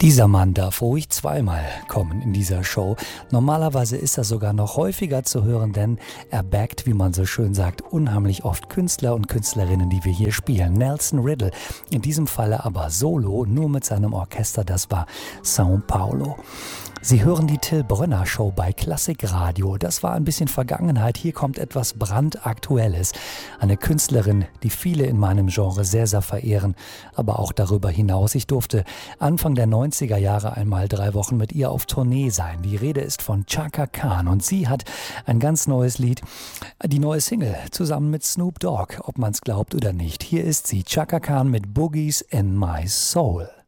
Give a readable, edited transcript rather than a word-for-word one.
Dieser Mann darf ruhig zweimal kommen in dieser Show. Normalerweise ist er sogar noch häufiger zu hören, denn er backt, wie man so schön sagt, unheimlich oft Künstler und Künstlerinnen, die wir hier spielen. Nelson Riddle, in diesem Falle aber solo, nur mit seinem Orchester, das war São Paulo. Sie hören die Till Brönner Show bei Klassikradio. Das war ein bisschen Vergangenheit. Hier kommt etwas brandaktuelles. Eine Künstlerin, die viele in meinem Genre sehr, sehr verehren, aber auch darüber hinaus. Ich durfte Anfang der 90er Jahre einmal 3 Wochen mit ihr auf Tournee sein. Die Rede ist von Chaka Khan und sie hat ein ganz neues Lied, die neue Single, zusammen mit Snoop Dogg, ob man es glaubt oder nicht. Hier ist sie, Chaka Khan mit Boogies in My Soul.